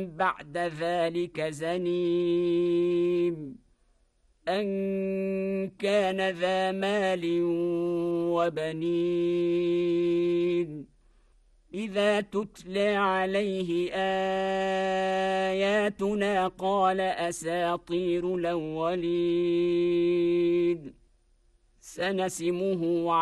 بعد ذلك زنيم أن كان ذا مال وبنين إذا تتلى عليه آياتنا قال أساطير الأولين سنسمه